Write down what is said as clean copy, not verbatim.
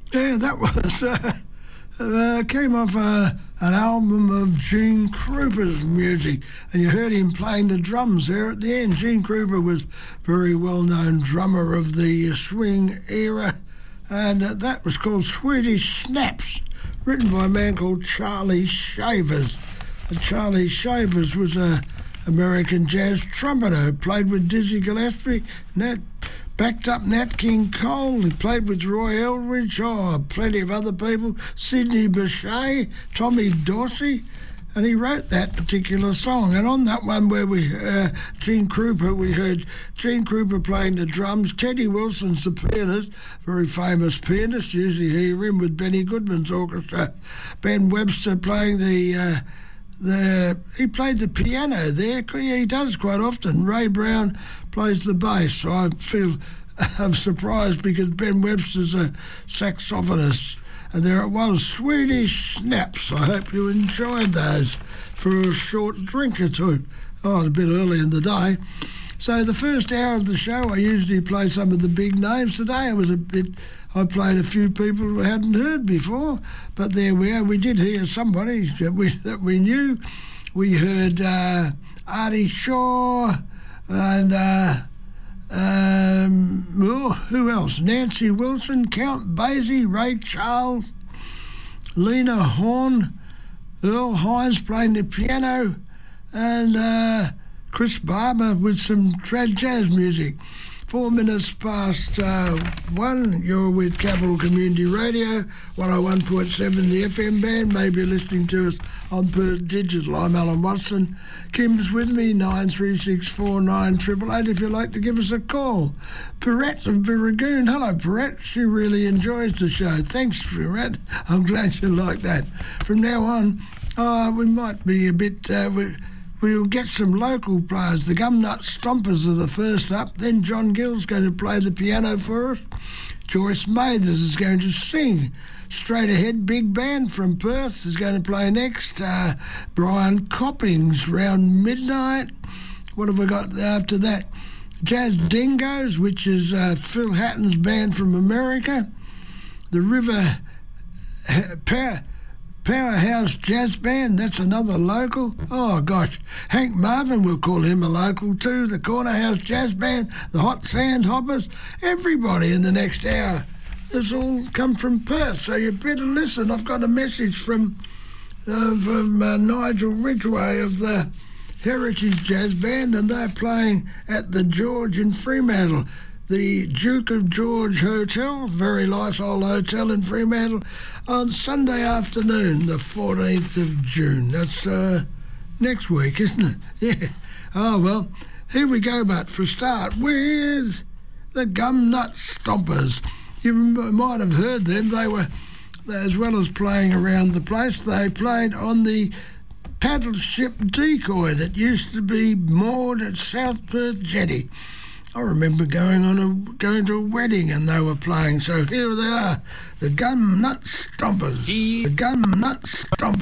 Yeah, that was came off an album of Gene Krupa's music, and you heard him playing the drums there at the end. Gene Krupa was very well-known drummer of the swing era, and that was called Swedish Snaps, written by a man called Charlie Shavers. And Charlie Shavers was a American jazz trumpeter who played with Dizzy Gillespie, backed up Nat King Cole. He played with Roy Eldridge, plenty of other people, Sidney Bechet, Tommy Dorsey, and he wrote that particular song. And on that one where we Gene Krupa, we heard Gene Krupa playing the drums, Teddy Wilson's the pianist, very famous pianist, usually hear him with Benny Goodman's orchestra, Ben Webster playing he played the piano there. He does quite often. Ray Brown plays the bass. So I feel I'm surprised because Ben Webster's a saxophonist. And there it was, Swedish Snaps. I hope you enjoyed those for a short drink or two. Oh, a bit early in the day. So the first hour of the show, I usually play some of the big names. Today I played a few people who hadn't heard before, but there we are. We did hear somebody that we knew. We heard Artie Shaw and who else? Nancy Wilson, Count Basie, Ray Charles, Lena Horne, Earl Hines playing the piano, and Chris Barber with some jazz music. 4 minutes past 1, you're with Capital Community Radio, 101.7 the FM band, maybe listening to us on Perth Digital. I'm Alan Watson. Kim's with me, 93649888 if you'd like to give us a call. Perrette of Biragoon. Hello, Perrette. She really enjoys the show. Thanks, Perrette. I'm glad you like that. From now on, we might be a bit... We'll get some local players. The Gumnut Stompers are the first up. Then John Gill's going to play the piano for us. Joyce Mathers is going to sing. Straight Ahead Big Band from Perth is going to play next. Brian Coppings round midnight. What have we got after that? Jazz Dingoes, which is Phil Hatton's band from America. The River Powerhouse Jazz Band, that's another local. Oh, gosh. Hank Marvin, we'll call him a local too. The Corner House Jazz Band, the Hot Sand Hoppers, everybody in the next hour. This all come from Perth, so you better listen. I've got a message from Nigel Ridgway of the Heritage Jazz Band, and they're playing at the George in Fremantle. The Duke of George Hotel, very nice old hotel in Fremantle, on Sunday afternoon, the 14th of June. That's next week, isn't it? Yeah. Oh, well, here we go, but for a start with the Gumnut Stompers. You might have heard them. They were, as well as playing around the place, they played on the paddle ship Decoy that used to be moored at South Perth Jetty. I remember going to a wedding and they were playing. So here they are, the Gumnut Stompers. The Gumnut Stompers.